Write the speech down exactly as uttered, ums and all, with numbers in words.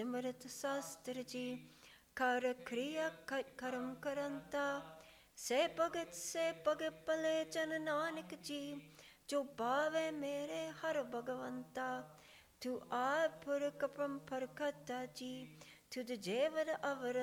ਸਿਮਰਤ ਸ਼ਾਸਤਰ ਜੀ, ਕਰ ਕ੍ਰਿਆ ਕਰਮ ਕਰੰਤਾ, ਸੇ ਭਗਤ ਸੇ ਭਗਤ ਭਲੇ ਜਨ ਨਾਨਕ ਜੀ, ਜੋ ਭਾਵੇ ਮੇਰੇ ਹਰ ਭਗਵੰਤਾ। ਤੂੰ ਆਪ ਪੁਰਖ ਪਰਮ ਪਰਖਤਾ ਜੀ, ਤੁਧ ਜੇਵਰ ਅਵਰ